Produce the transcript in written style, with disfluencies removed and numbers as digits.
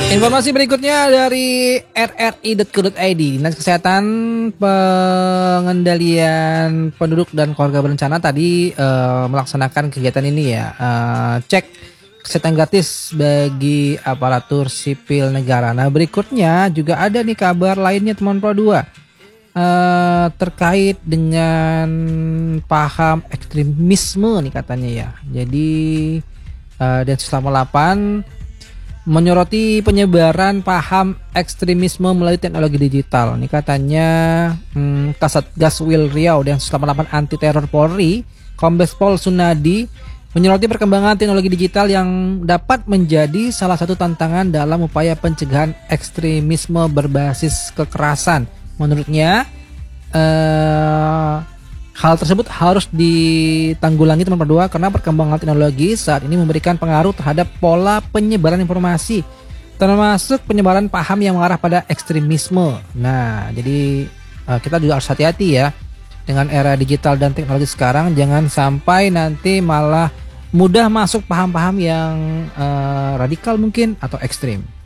Informasi berikutnya dari rri.co.id. Dinas Kesehatan Pengendalian Penduduk dan Keluarga Berencana tadi melaksanakan kegiatan ini ya, cek kesehatan gratis bagi aparatur sipil negara. Nah berikutnya juga ada nih kabar lainnya teman Pro 2 terkait dengan paham ekstremisme nih katanya ya. Jadi Densus 88 menyoroti penyebaran paham ekstremisme melalui teknologi digital. Ini katanya Kasatgas Wil Riau dan 88 Anti Teror Polri, Kombes Pol Sunadi, menyoroti perkembangan teknologi digital yang dapat menjadi salah satu tantangan dalam upaya pencegahan ekstremisme berbasis kekerasan. Menurutnya, hal tersebut harus ditanggulangi teman berdua karena perkembangan teknologi saat ini memberikan pengaruh terhadap pola penyebaran informasi, termasuk penyebaran paham yang mengarah pada ekstremisme. Nah, jadi kita juga harus hati-hati ya dengan era digital dan teknologi sekarang, jangan sampai nanti malah mudah masuk paham-paham yang radikal mungkin atau ekstrim.